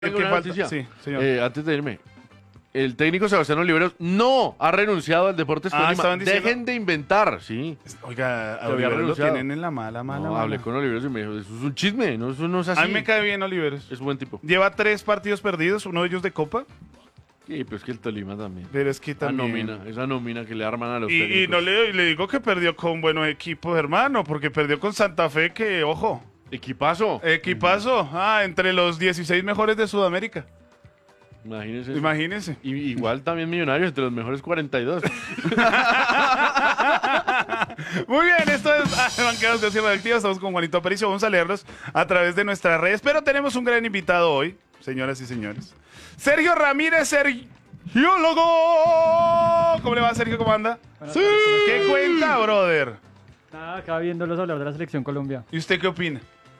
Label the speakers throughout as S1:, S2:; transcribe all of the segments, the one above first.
S1: Tengo
S2: ¿Qué
S1: una
S2: falta?
S1: noticia.
S2: Sí, señor.
S1: Antes de irme, el técnico Sebastián Oliveros no ha renunciado al Deportes Tolima.
S2: estaban diciendo-
S1: Dejen de inventar, sí.
S2: Oiga, a
S1: había
S2: Oliveros lo
S1: renunciado.
S2: tienen en la mala.
S1: No, hablé con Oliveros y me dijo, eso es un chisme, no, eso no es así.
S2: A mí me cae bien Oliveros.
S1: Es buen tipo.
S2: Lleva 3 partidos perdidos, uno de ellos de Copa,
S1: Sí, pero es que el Tolima también.
S2: pero es que también...
S1: Esa nómina que le arman a los
S2: Y
S1: técnicos.
S2: no le digo que perdió con buenos equipos, hermano, porque perdió con Santa Fe, que, ojo,
S1: Equipazo.
S2: equipazo, entre los 16 mejores de Sudamérica.
S1: Imagínese.
S2: Imagínense.
S1: Y, igual también Millonarios, entre los mejores 42.
S2: Muy bien, esto es Banqueros de Sierra Activa. Estamos con Juanito Aparicio. Vamos a leerlos a través de nuestras redes. Pero tenemos un gran invitado hoy, señoras y señores. Sergio Ramírez, Sergiólogo. ¿Cómo le va, Sergio? ¿Cómo anda?
S3: Sí.
S2: ¿Qué cuenta, brother?
S3: Nada, acá viéndolos hablar de la selección Colombia.
S2: ¿Y usted qué opina?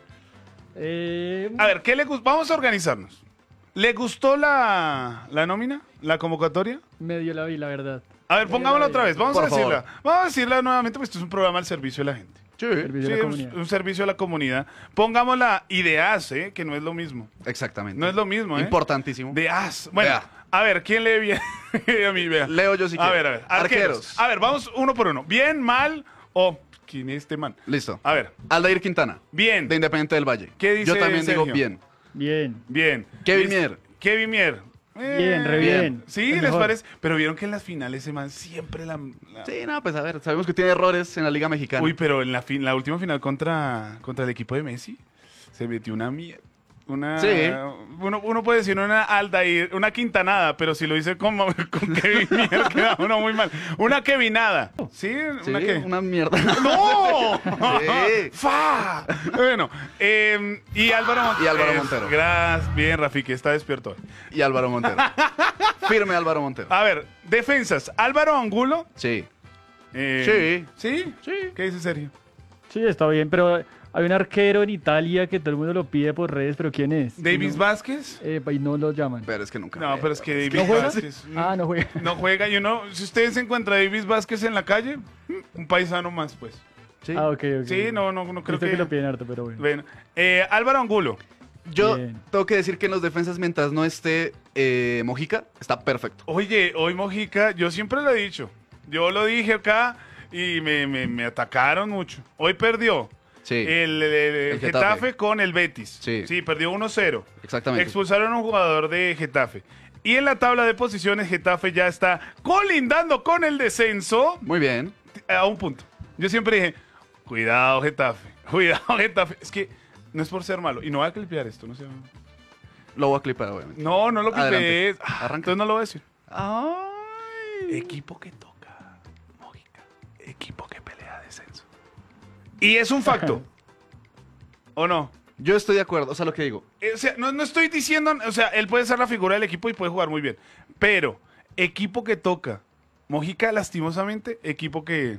S3: Eh,
S2: A ver, ¿qué le gustó? Vamos a organizarnos. ¿Le gustó la nómina? ¿La convocatoria?
S3: Medio la vi, la verdad.
S2: A ver, pongámosla otra vez. Vamos a
S4: Por favor.
S2: decirla. Vamos a decirla nuevamente, pues esto es un programa al servicio de la gente.
S3: Servicio
S2: Sí,
S3: a la
S2: un,
S3: comunidad.
S2: un servicio a la comunidad. Pongámosla y de as, que no es lo mismo.
S4: Exactamente.
S2: No es lo mismo,
S4: Importantísimo.
S2: De as. Bueno,
S4: Vea.
S2: a ver, ¿quién lee bien? A mí, vea.
S4: Leo yo si
S2: A
S4: quiero.
S2: ver, a ver. Arqueros. A ver, vamos uno por uno. ¿Bien, mal o quién es este man?
S4: Listo.
S2: A ver,
S4: Aldair Quintana,
S2: bien.
S4: de Independiente del Valle.
S2: ¿Qué dice
S4: Yo también
S2: Sergio?
S4: digo bien.
S3: Bien.
S2: Bien.
S4: Kevin
S2: ¿Listo?
S4: Mier.
S2: Kevin Mier.
S3: Bien, re
S4: bien.
S3: bien.
S2: Sí,
S3: El
S2: les
S3: mejor.
S2: parece. Pero vieron que en las finales ese man siempre
S4: Sí, no, pues a ver, sabemos que tiene errores en la Liga Mexicana.
S2: Uy, pero en la última final contra el equipo de Messi se metió una mierda.
S4: Sí.
S2: Uno puede decir una Aldair, una quintanada, pero si lo dice con Kevin Mier queda uno muy mal. Una Kevinada. ¿Sí?
S4: Sí,
S2: ¿Una qué?
S4: una mierda.
S2: ¡No!
S4: Sí.
S2: ¡Fa! Bueno, y Álvaro Montero.
S4: Y Álvaro Montero.
S2: Gracias. Bien, Rafiki, está despierto hoy.
S4: Y Álvaro Montero. Firme Álvaro Montero.
S2: A ver, defensas. Álvaro Angulo.
S4: Sí.
S2: ¿Sí?
S4: Sí.
S2: ¿Qué dice Sergio?
S3: Sí, está bien, pero hay un arquero en Italia que todo el mundo lo pide por redes, pero ¿quién es?
S2: ¿Davis Vázquez?
S3: Y no lo llaman.
S4: Pero es que nunca.
S2: No, pero es que Davis
S3: ¿No juega?
S2: Vázquez
S3: No juega.
S2: no juega. Y uno, si ustedes se encuentra a Davis Vázquez en la calle, un paisano más, pues.
S4: Sí.
S3: Ah, ok.
S2: Sí, no creo
S3: Visto
S2: que...
S3: lo piden harto, pero bueno.
S2: Bueno, Álvaro Angulo.
S4: Yo
S3: Bien.
S4: tengo que decir que en los defensas, mientras no esté Mojica, está perfecto.
S2: Oye, hoy Mojica, yo siempre lo he dicho. Yo lo dije acá y me atacaron mucho. Hoy perdió.
S4: Sí.
S2: El Getafe con el Betis.
S4: Sí.
S2: Perdió 1-0.
S4: Exactamente.
S2: Expulsaron a un jugador de Getafe. Y en la tabla de posiciones, Getafe ya está colindando con el descenso
S4: Muy bien.
S2: a un punto. Yo siempre dije, cuidado Getafe, cuidado Getafe. Es que no es por ser malo. Y no voy a clipear esto, no sé.
S4: Lo voy a clipar, obviamente.
S2: No lo clipees.
S4: Adelante.
S2: Entonces
S4: Arranca.
S2: no lo voy a decir.
S4: Ay.
S2: Equipo que toca, Mojica. Equipo que pelea descenso. Y es un facto. ¿O no?
S4: Yo estoy de acuerdo, o sea, lo que digo.
S2: O sea, no estoy diciendo, o sea, él puede ser la figura del equipo y puede jugar muy bien. Pero, equipo que toca. Mojica, lastimosamente, equipo que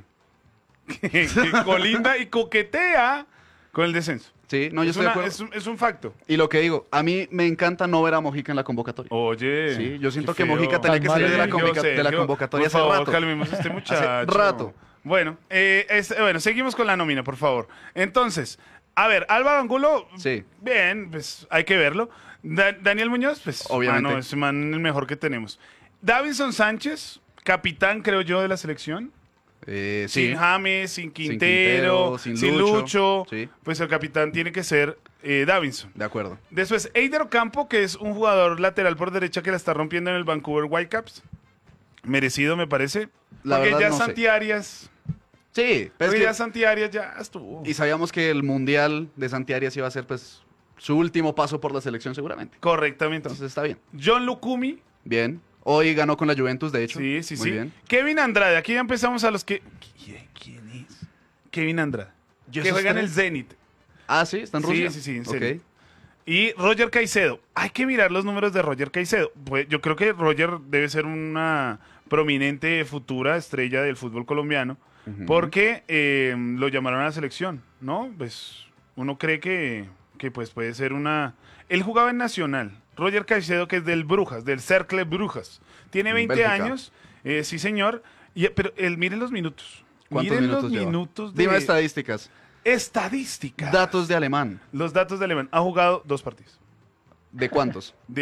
S2: colinda y coquetea con el descenso.
S4: Sí, no, yo estoy de acuerdo.
S2: Es un facto.
S4: Y lo que digo, a mí me encanta no ver a Mojica en la convocatoria.
S2: Oye.
S4: Sí, yo siento
S2: qué
S4: que
S2: feo.
S4: Mojica tenía que salir de la, de la convocatoria
S2: por
S4: hace
S2: favor,
S4: rato.
S2: calmemos a este muchacho.
S4: Hace rato.
S2: Bueno, bueno, seguimos con la nómina, por favor. Entonces, a ver, Álvaro Angulo,
S4: Sí.
S2: bien, pues hay que verlo. Daniel Muñoz, pues,
S4: Obviamente.
S2: mano, ese man el mejor que tenemos. Davinson Sánchez, capitán, creo yo, de la selección.
S4: Sí.
S2: Sin James, sin Quintero,
S4: sin
S2: sin
S4: Lucho.
S2: Lucho.
S4: Sí.
S2: Pues el capitán tiene que ser Davinson.
S4: De acuerdo.
S2: Después, Eider Ocampo, que es un jugador lateral por derecha que la está rompiendo en el Vancouver Whitecaps. Merecido, me parece.
S4: La
S2: Porque
S4: verdad,
S2: ya
S4: no sé.
S2: Santi Arias.
S4: Sí, pero
S2: Porque
S4: es
S2: ya
S4: que,
S2: Santi Arias ya estuvo.
S4: y sabíamos que el Mundial de Santi Arias iba a ser, pues, su último paso por la selección seguramente.
S2: Correctamente.
S4: Entonces está bien.
S2: John Lucumi.
S4: Bien. Hoy ganó con la Juventus, de hecho.
S2: Sí.
S4: Muy bien.
S2: Kevin Andrade. Aquí ya empezamos a los que... ¿Quién es? Kevin Andrade. Que
S4: esos
S2: juega en el
S4: tres.
S2: Zenit.
S4: Ah, sí, está en Rusia.
S2: Sí, en
S4: Ok.
S2: serio. Y Roger Caicedo. Hay que mirar los números de Roger Caicedo. Pues yo creo que Roger debe ser una prominente futura estrella del fútbol colombiano. Porque lo llamaron a la selección, ¿no? Pues uno cree que pues puede ser una... Él jugaba en Nacional. Roger Caicedo, que es del Brujas, del Cercle Brujas. Tiene
S4: En
S2: 20
S4: Bélgica.
S2: años. Sí, señor. Pero miren los minutos.
S4: ¿Cuántos
S2: Miren
S4: minutos
S2: los
S4: lleva?
S2: minutos de...
S4: Dime estadísticas.
S2: Estadística.
S4: Datos de Alemán.
S2: Los datos de Alemán. Ha jugado 2 partidos.
S4: ¿De cuántos?